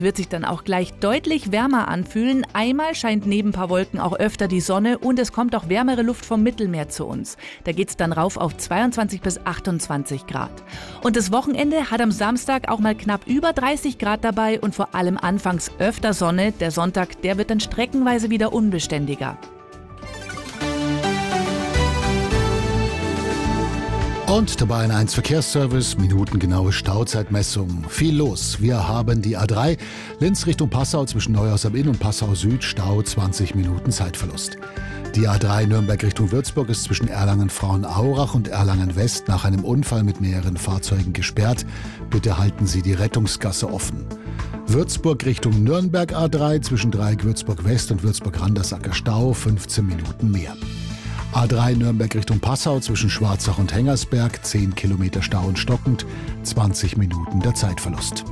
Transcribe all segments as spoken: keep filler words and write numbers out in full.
Wird sich dann auch gleich deutlich wärmer anfühlen. Einmal scheint neben ein paar Wolken auch öfter die Sonne und es kommt auch wärmere Luft vom Mittelmeer zu uns. Da geht's dann rauf auf zweiundzwanzig bis achtundzwanzig Grad. Und das Wochenende hat am Samstag auch mal knapp über dreißig Grad dabei und vor allem anfangs öfter Sonne. Der Sonntag, der wird dann streckenweise wieder unbeständiger. Und der Bayern eins Verkehrsservice, minutengenaue Stauzeitmessung. Viel los. Wir haben die A drei, Linz Richtung Passau zwischen Neuhaus am Inn und Passau Süd, Stau zwanzig Minuten Zeitverlust. Die A drei Nürnberg Richtung Würzburg ist zwischen Erlangen-Frauenaurach und Erlangen-West nach einem Unfall mit mehreren Fahrzeugen gesperrt. Bitte halten Sie die Rettungsgasse offen. Würzburg Richtung Nürnberg A drei zwischen Dreieck Würzburg West und Würzburg-Randersacker Stau, fünfzehn Minuten mehr. A drei Nürnberg Richtung Passau zwischen Schwarzach und Hengersberg, zehn Kilometer Stau und stockend, zwanzig Minuten der Zeitverlust.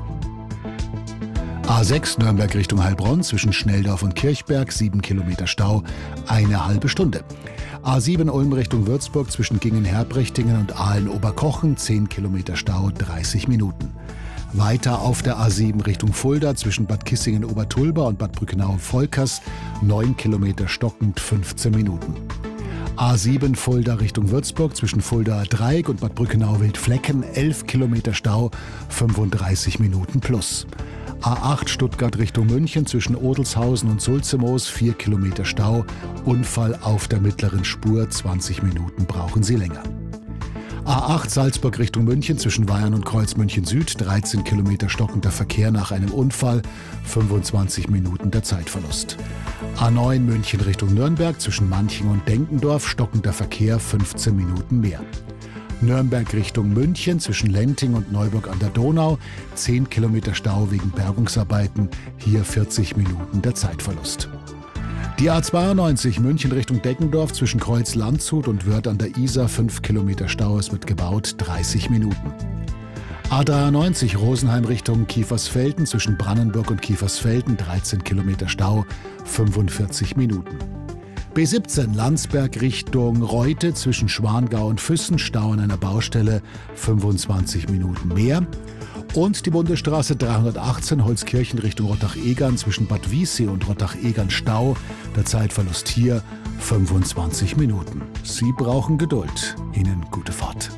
A sechs Nürnberg Richtung Heilbronn zwischen Schnelldorf und Kirchberg, sieben Kilometer Stau, eine halbe Stunde. A sieben Ulm Richtung Würzburg zwischen Gingen-Herbrichtingen und Aalen-Oberkochen, zehn Kilometer Stau, dreißig Minuten. Weiter auf der A sieben Richtung Fulda zwischen Bad Kissingen-Obertulba und Bad Brückenau-Volkers, neun Kilometer stockend, fünfzehn Minuten. A sieben Fulda Richtung Würzburg zwischen Fulda Dreieck und Bad Brückenau-Wildflecken, elf Kilometer Stau, fünfunddreißig Minuten plus. A acht Stuttgart Richtung München zwischen Odelshausen und Sulzemoos, vier Kilometer Stau, Unfall auf der mittleren Spur, zwanzig Minuten brauchen Sie länger. A acht Salzburg Richtung München zwischen Weyern und Kreuz München Süd, dreizehn Kilometer stockender Verkehr nach einem Unfall, fünfundzwanzig Minuten der Zeitverlust. A neun München Richtung Nürnberg zwischen Manching und Denkendorf, stockender Verkehr, fünfzehn Minuten mehr. Nürnberg Richtung München zwischen Lenting und Neuburg an der Donau, zehn Kilometer Stau wegen Bergungsarbeiten, hier vierzig Minuten der Zeitverlust. Die A zweiundneunzig München Richtung Deckendorf zwischen Kreuz-Landshut und Wörth an der Isar, fünf Kilometer Stau, es wird gebaut, dreißig Minuten. A dreiundneunzig Rosenheim Richtung Kiefersfelden zwischen Brannenburg und Kiefersfelden, dreizehn Kilometer Stau, fünfundvierzig Minuten. B siebzehn Landsberg Richtung Reute zwischen Schwangau und Füssen, Stau an einer Baustelle, fünfundzwanzig Minuten mehr. Und die Bundesstraße dreihundertachtzehn Holzkirchen Richtung Rottach-Egern zwischen Bad Wiessee und Rottach-Egern Stau, der Zeitverlust hier fünfundzwanzig Minuten. Sie brauchen Geduld. Ihnen gute Fahrt.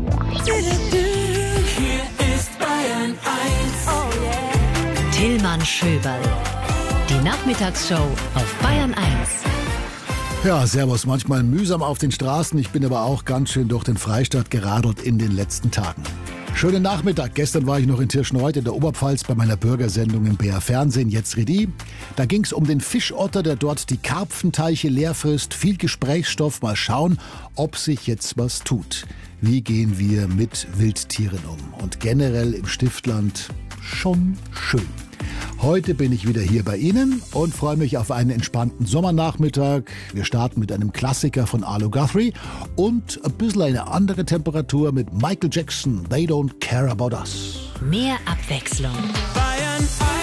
Tillmann Schöberl. Die Nachmittagsshow auf Bayern eins. Ja, servus. Manchmal mühsam auf den Straßen. Ich bin aber auch ganz schön durch den Freistaat geradelt in den letzten Tagen. Schönen Nachmittag. Gestern war ich noch in Tirschenreuth in der Oberpfalz bei meiner Bürgersendung im B R Fernsehen, jetzt Redi. Da ging es um den Fischotter, der dort die Karpfenteiche leer frisst. Viel Gesprächsstoff. Mal schauen, ob sich jetzt was tut. Wie gehen wir mit Wildtieren um? Und generell im Stiftland schon schön. Heute bin ich wieder hier bei Ihnen und freue mich auf einen entspannten Sommernachmittag. Wir starten mit einem Klassiker von Arlo Guthrie und ein bisschen eine andere Temperatur mit Michael Jackson, They Don't Care About Us. Mehr Abwechslung. Bayern